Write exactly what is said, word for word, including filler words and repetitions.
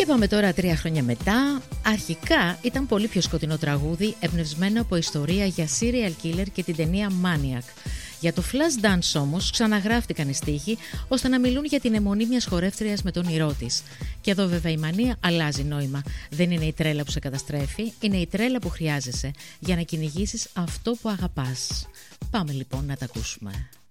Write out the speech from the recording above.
Και πάμε τώρα τρία χρόνια μετά. Αρχικά ήταν πολύ πιο σκοτεινό τραγούδι, εμπνευσμένο από ιστορία για serial killer και την ταινία Maniac. Για το Flash Dance όμως ξαναγράφτηκαν οι στίχοι ώστε να μιλούν για την αιμονή μιας χορεύτριας με τον ηρώ της. Και εδώ βέβαια η μανία αλλάζει νόημα. Δεν είναι η τρέλα που σε καταστρέφει, είναι η τρέλα που χρειάζεσαι για να κυνηγήσεις αυτό που αγαπάς. Πάμε λοιπόν να τα ακούσουμε.